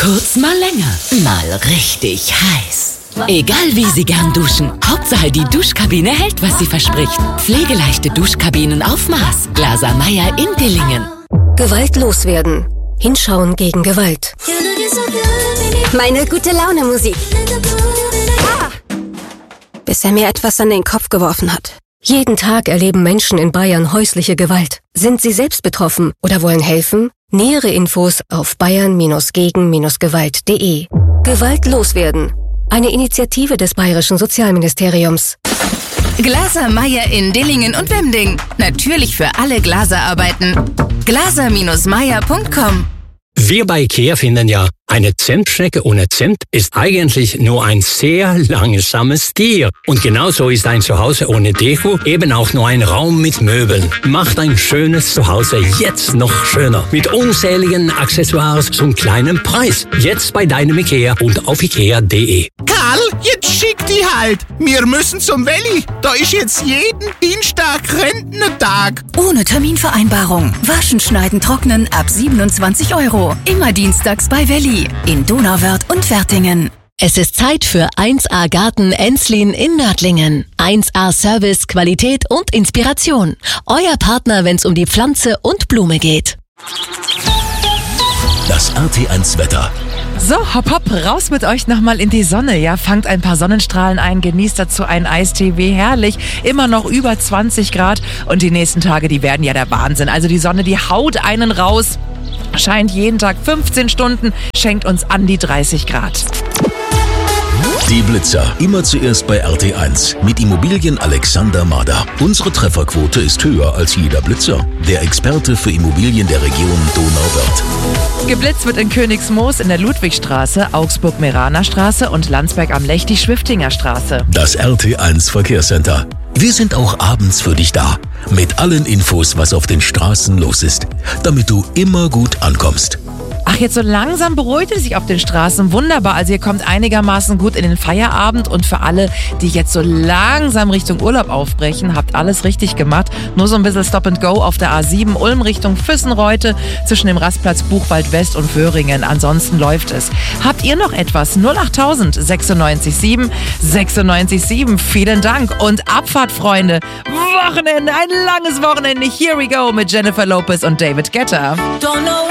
Kurz mal länger, mal richtig heiß. Egal wie Sie gern duschen, Hauptsache die Duschkabine hält, was sie verspricht. Pflegeleichte Duschkabinen auf Maß. Glaser Meyer in Dillingen. Gewalt loswerden. Hinschauen gegen Gewalt. Meine Gute-Laune-Musik. Bis er mir etwas an den Kopf geworfen hat. Jeden Tag erleben Menschen in Bayern häusliche Gewalt. Sind Sie selbst betroffen oder wollen helfen? Nähere Infos auf bayern-gegen-gewalt.de. Gewalt loswerden. Eine Initiative des Bayerischen Sozialministeriums. Glaser Meyer in Dillingen und Wemding. Natürlich für alle Glaserarbeiten. glaser-meyer.com. Wir bei IKEA finden ja, eine Zentschnecke ohne Zent ist eigentlich nur ein sehr langsames Tier. Und genauso ist ein Zuhause ohne Deko eben auch nur ein Raum mit Möbeln. Macht ein schönes Zuhause jetzt noch schöner. Mit unzähligen Accessoires zum kleinen Preis. Jetzt bei deinem IKEA und auf ikea.de. Karl, jetzt schick die halt. Wir müssen zum Welli. Da ist jetzt jeden Dienstag Rentnertag. Ohne Terminvereinbarung. Waschen, schneiden, trocknen ab 27 €. Immer dienstags bei Welli. In Donauwörth und Wertingen. Es ist Zeit für 1A Garten Enslin in Nördlingen. 1A Service, Qualität und Inspiration. Euer Partner, wenn es um die Pflanze und Blume geht. Das RT1 Wetter. So, hopp, hopp, raus mit euch nochmal in die Sonne. Ja, fangt ein paar Sonnenstrahlen ein, genießt dazu einen Eistee, wie herrlich. Immer noch über 20 Grad und die nächsten Tage, die werden ja der Wahnsinn. Also die Sonne, die haut einen raus. Scheint jeden Tag 15 Stunden, schenkt uns an die 30 Grad. Die Blitzer, immer zuerst bei RT1 mit Immobilien Alexander Mader. Unsere Trefferquote ist höher als jeder Blitzer. Der Experte für Immobilien der Region Donauwörth. Geblitzt wird in Königsmoos, in der Ludwigstraße, Augsburg-Meraner Straße und Landsberg am Lech die Schwiftinger Straße. Das RT1 Verkehrscenter. Wir sind auch abends für dich da. Mit allen Infos, was auf den Straßen los ist. Damit du immer gut ankommst. Ach, jetzt so langsam beruhigt es sich auf den Straßen. Wunderbar. Also ihr kommt einigermaßen gut in den Feierabend. Und für alle, die jetzt so langsam Richtung Urlaub aufbrechen, habt alles richtig gemacht. Nur so ein bisschen Stop and Go auf der A7 Ulm Richtung Füssenreute zwischen dem Rastplatz Buchwald West und Föhringen. Ansonsten läuft es. Habt ihr noch etwas? 08000 96 7. Vielen Dank. Und Abfahrt, Freunde. Wochenende, ein langes Wochenende. Here we go mit Jennifer Lopez und David Guetta. Don't know